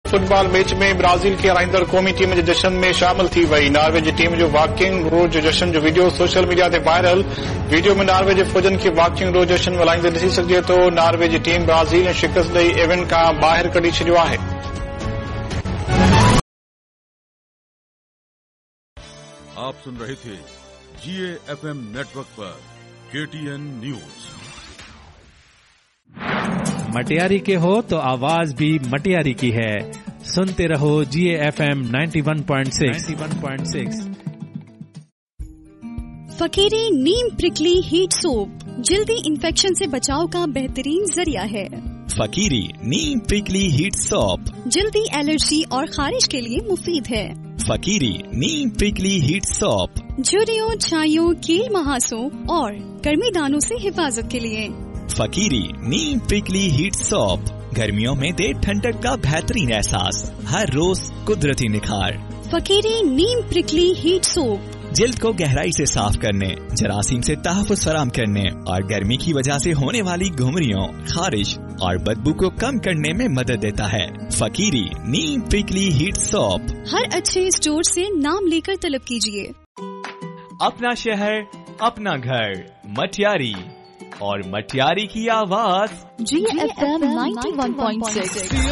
Football match में Brazil की राइंदड़ क़ौमी टीम जे जश्न में शामिल थी वई। नॉर्वे जी टीम जो वॉकिंग रोड जो जश्न जो वीडियो सोशल मीडिया ते वायरल। वीडियो में नॉर्वे जे फौजन खे वॉकिंग रोड जश्न मल्हाईंदे ॾिसी सघिजे थो। नॉर्वे जी टीम ब्राज़ील ऐं शिकस्त ॾेई इवेंट खां ॿाहिरि कढी छॾियो आहे। आप सुन रहे थे GAFM नेटवर्क पर KTN न्यूज। मटियारी के हो तो आवाज भी मटियारी की है। सुनते रहो GAFM 91.6। फकीरी नीम प्रिकली हीट सोप जल्दी इन्फेक्शन से बचाव का बेहतरीन जरिया है। फकीरी नीम प्रिकली हीट सोप जल्दी एलर्जी और खारिश के लिए मुफीद है। फकीरी नीम प्रिकली हीट सोप झुर्रियों, छाइयों, कील महासों और गर्मी दानों से हिफाजत के लिए। फकीरी नीम प्रिकली हीट सोप गर्मियों में दे ठंडक का बेहतरीन एहसास, हर रोज कुदरती निखार। फकीरी नीम प्रिकली हीट सोप जिल्द को गहराई से साफ करने, जरासीम से तहफ़्फ़ुज़ फराम करने और गर्मी की वजह से होने वाली घुमरियों, खारिश और बदबू को कम करने में मदद देता है। फकीरी नीम प्रिकली हीट सोप हर अच्छे स्टोर से नाम लेकर तलब कीजिए। अपना शहर, अपना घर, मटियारी और मटियारी की आवाज GFM 91.6।